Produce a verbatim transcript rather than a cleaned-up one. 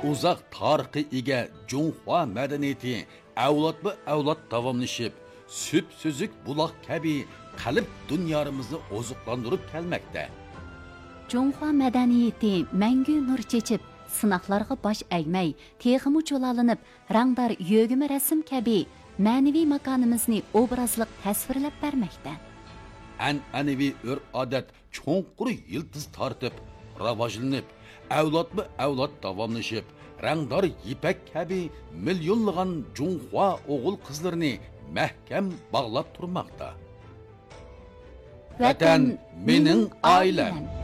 uzoq tarixi ega Junhua madaniyati avlodma avlod davomlashib, süp sözük buloq kabi qalb dunyomizni oziqlantirib kelmoqda. Junhua madaniyati mangu nur chechib, sinoqlarga bosh egmay, texmi cho'lalinib, rangdor yo'g'imi rasm kabi ma'naviy makonimizni obrazliq tasvirlab bermoqda. An'anaviy urf-odat cho'nqur yildiz tortib, rivojlanib, avlodma avlod davomlashib, rangdor ipak kabi millionlagan Junhua o'g'il qizlarini mahkam bog'lab turmoqda. Vatan mening oilam.